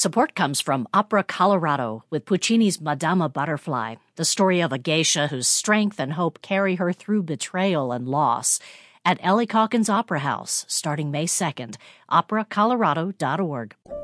Support comes from Opera Colorado with Puccini's Madama Butterfly, the story of a geisha whose strength and hope carry her through betrayal and loss. At Ellie Calkins Opera House, starting May 2nd, operacolorado.org.